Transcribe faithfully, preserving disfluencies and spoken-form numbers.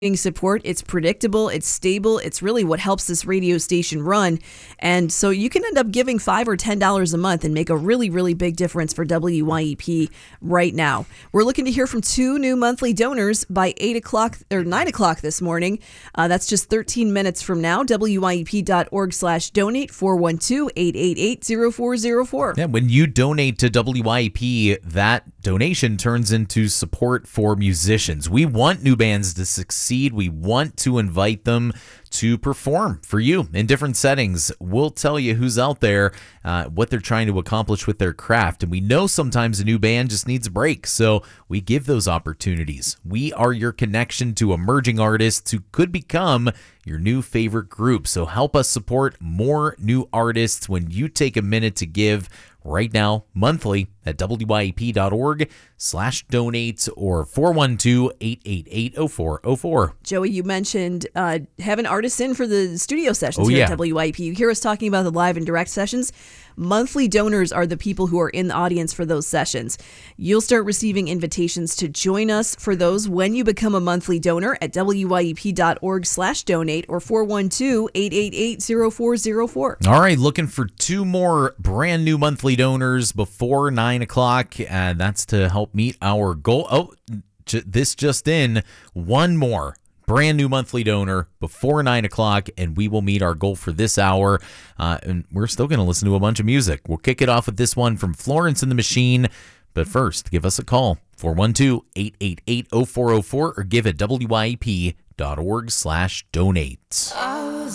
support. It's predictable, it's stable, it's really what helps this radio station run. And so you can end up giving five or ten dollars a month and make a really, really big difference for W Y E P right now. We're looking to hear from two new monthly donors by eight o'clock or nine o'clock this morning. Uh, that's just thirteen minutes from now. W Y E P dot org slash donate four one two, eight eight eight, zero four zero four. Yeah, when you donate to W Y E P, that donation turns into support for musicians. We want new bands to succeed. We want to invite them to perform for you in different settings. We'll tell you who's out there, uh, what they're trying to accomplish with their craft. And we know sometimes a new band just needs a break, so we give those opportunities. We are your connection to emerging artists who could become your new favorite group. So help us support more new artists when you take a minute to give right now, monthly, at W Y E P dot org slash donate or four one two, eight eight eight, zero four zero four. Joey, you mentioned uh, having artists in for the studio sessions Oh, here yeah. at W Y E P. You hear us talking about the live and direct sessions. Monthly donors are the people who are in the audience for those sessions. You'll start receiving invitations to join us for those when you become a monthly donor at W Y E P dot org slash donate or four one two, eight eight eight, zero four zero four. All right, looking for two more brand new monthly donors before nine o'clock, and that's to help meet our goal. Oh, j- this just in, one more brand new monthly donor before nine o'clock, and we will meet our goal for this hour. Uh, and we're still going to listen to a bunch of music. We'll kick it off with this one from Florence and the Machine. But first, give us a call, four one two, eight eight eight, zero four zero four, or give at W Y E P dot org slash donate.